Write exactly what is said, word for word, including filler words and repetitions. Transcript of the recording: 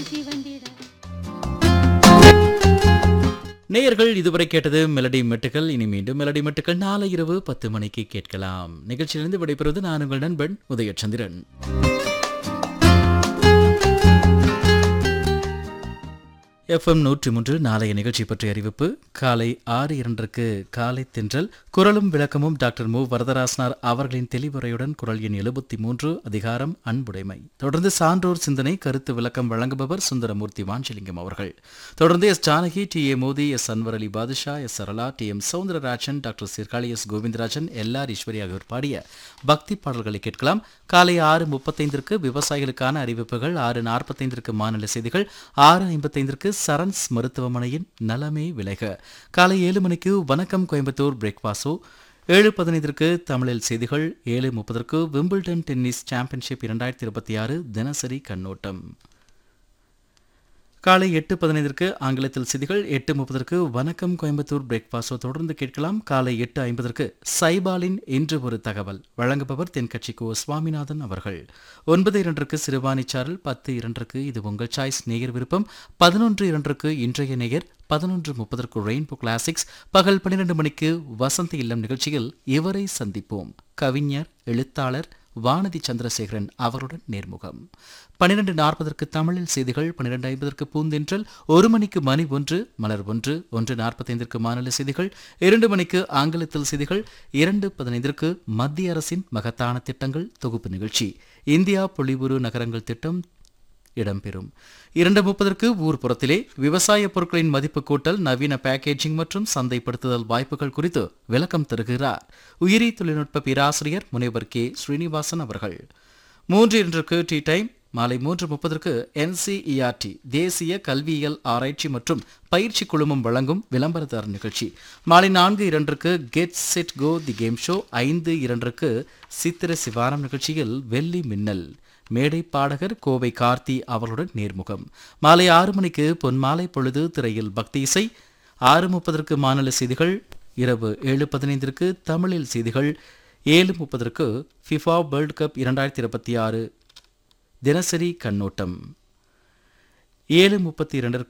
மகிழ்ச்சி வந்திட. நேயர்கள் இதுவரை கேட்டது மெலடி மெட்டுக்கள். இனி மீண்டும் மெலடி மெட்டுக்கள் நாளை இரவு பத்து மணிக்கு கேட்கலாம். நிகழ்ச்சியிலிருந்து விடைபெறுவது நான் உங்கள் நண்பன் உதயச்சந்திரன். எஃப்எம் நூற்றி மூன்று நாளைய நிகழ்ச்சி பற்றிய அறிவிப்பு. காலை ஆறு இரண்டருக்கு காலை தென்றல் குரலும் விளக்கமும் டாக்டர் மு வரதராசனார் அவர்களின் தெளிவுரையுடன் குரல் எண் எழுபத்தி மூன்று அதிகாரம் அன்புடைமை. தொடர்ந்து சான்றோர் சிந்தனை கருத்து விளக்கம் வழங்குபவர் சுந்தரமூர்த்தி வாஞ்சலிங்கம் அவர்கள். தொடர்ந்து எஸ் ஜானகி, டி ஏ மோதி, எஸ் அன்வர் அலி பாதுஷா, S Sarala, D M Soundararajan, doctor Sirkazhi S Govindarajan, L R Eswari ஆகியோர் பாடிய பக்தி பாடல்களை கேட்கலாம். காலை ஆறு முப்பத்தைந்திற்கு விவசாயிகளுக்கான அறிவிப்புகள், ஆறு நாற்பத்தைந்திற்கு மாநில செய்திகள், ஆறு ஐம்பத்தைந்திற்கு சரண்ஸ் மருத்துவமனையின் நலமே விளைக. காலை ஏழு மணிக்கு வணக்கம் கோயம்புத்தூர் பிரேக்பாஸோ, ஏழு பதினைந்திற்கு தமிழில் செய்திகள், ஏழு முப்பதற்கு விம்பிள்டன் டென்னிஸ் சாம்பியன்ஷிப் இரண்டாயிரத்தி இருபத்தி ஆறு தினசரி கண்ணோட்டம். காலை எட்டு பதினைந்திற்கு ஆங்கிலத்தில் செய்திகள், எட்டு முப்பதற்கு வணக்கம் கோயம்புத்தூர் பிரேக்பாஸோ தொடர்ந்து கேட்கலாம். காலை எட்டு ஐம்பதற்கு சைபாலின் இன்று ஒரு தகவல் வழங்குபவர் தென்கட்சி கோ சுவாமிநாதன் அவர்கள். ஒன்பது இரண்டருக்கு சிறுவாணிச்சாரல், பத்து இரண்டருக்கு இது உங்கள் சாய்ஸ் நேயர் விருப்பம், பதினொன்று இரண்டருக்கு இன்றைய நேயர், பதினொன்று முப்பதற்கு ரெயின்போ கிளாசிக்ஸ், பகல் பன்னிரண்டு மணிக்கு வசந்த இல்லம் நிகழ்ச்சியில் இவரை சந்திப்போம் கவிஞர் எழுத்தாளர் வானதி சந்திரசேகரன் அவருடன் நேர்முகம். பன்னிரண்டு நாற்பதற்கு தமிழில் செய்திகள், பன்னிரண்டு ஐம்பதற்கு பூந்தென்றல், ஒரு மணிக்கு மணி ஒன்று மலர் ஒன்று, ஒன்று நாற்பத்தைந்திற்கு மாநில செய்திகள், இரண்டு மணிக்கு ஆங்கிலத்தில் செய்திகள், இரண்டு பதினைந்திற்கு மத்திய அரசின் மகத்தான திட்டங்கள் தொகுப்பு நிகழ்ச்சி, இந்தியா பொலிவுறு நகரங்கள் திட்டம் இடம்பெறும். இரண்டு முப்பதற்கு ஊர்ப்புறத்திலே விவசாய பொருட்களின் மதிப்பு கூட்டல், நவீன பேக்கேஜிங் மற்றும் சந்தைப்படுத்துதல் வாய்ப்புகள் குறித்து விளக்கம் தருகிறார் உயிரி தொழில்நுட்ப பேராசிரியர் முனைவர் கே ஸ்ரீனிவாசன் அவர்கள். மூன்று இன்றுக்கு டீ டைம். மாலை மூன்று முப்பதற்கு என்சிஇஆர்டி தேசிய கல்வியியல் ஆராய்ச்சி மற்றும் பயிற்சி குழுமம் வழங்கும் விளம்பரதார் நிகழ்ச்சி. மாலை நான்கு இரண்டுக்கு get set go the game show. ஐந்து இரண்டுக்கு சித்திர சிவானம் நிகழ்ச்சியில் வெள்ளி மின்னல் மேடை பாடகர் கோவை கார்த்தி அவர்களுடன் நேர்முகம். மாலை ஆறு மணிக்கு பொன்மாலை பொழுது திரையில் பக்தி இசை. ஆறு முப்பதற்கு மாநில செய்திகள், இரவு ஏழு பதினைந்திற்கு தமிழில் செய்திகள், ஏழு முப்பதற்கு ஃபிஃபா வேர்ல்ட் கப் இரண்டாயிரத்தி இருபத்தி ஆறு தினசரி கண்ணோட்டம், ஏழு முப்பத்தி இரண்டிற்கு